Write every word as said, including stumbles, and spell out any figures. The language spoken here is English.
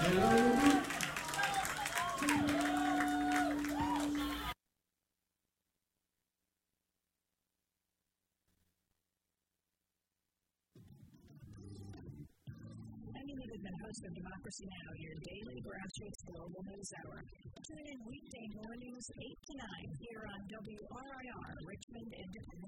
Host of Democracy Now!, your daily grassroots global news hour. Tune in weekday mornings eight to nine here on W R I R, Richmond Independent